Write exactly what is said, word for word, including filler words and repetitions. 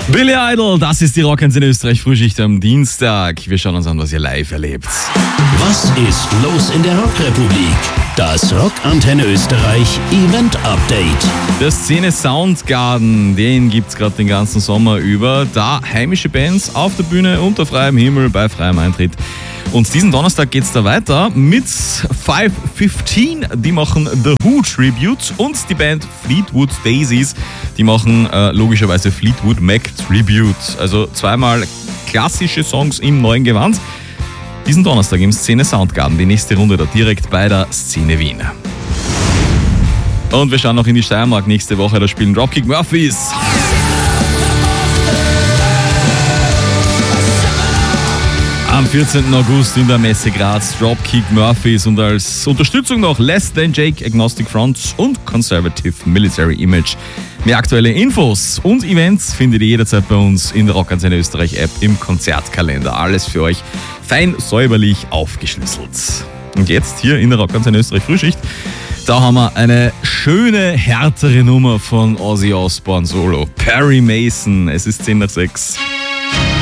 Billy Idol, das ist die Rockantenne Österreich Frühschicht am Dienstag. Wir schauen uns an, was ihr live erlebt. Was ist los in der Rockrepublik? Das Rockantenne Österreich Event Update. Der Szene Soundgarden, den gibt's gerade den ganzen Sommer über. Da heimische Bands auf der Bühne unter freiem Himmel bei freiem Eintritt. Und diesen Donnerstag geht's da weiter mit five fifteen. Die machen The Who Tribute und die Band Fleetwood Daisies. Die machen äh, logischerweise Fleetwood Mac Tribute. Also zweimal klassische Songs im neuen Gewand. Diesen Donnerstag im Szene Soundgarden. Die nächste Runde da direkt bei der Szene Wien. Und wir schauen noch in die Steiermark nächste Woche. Da spielen Dropkick Murphys. Am vierzehnten August in der Messe Graz Dropkick Murphys und als Unterstützung noch Less Than Jake, Agnostic Front und Conservative Military Image. Mehr aktuelle Infos und Events findet ihr jederzeit bei uns in der Rockantenne Österreich App im Konzertkalender. Alles für euch fein säuberlich aufgeschlüsselt. Und jetzt hier in der Rockantenne Österreich Frühschicht, da haben wir eine schöne, härtere Nummer von Ozzy Osbourne Solo. Perry Mason, es ist zehn nach sechs.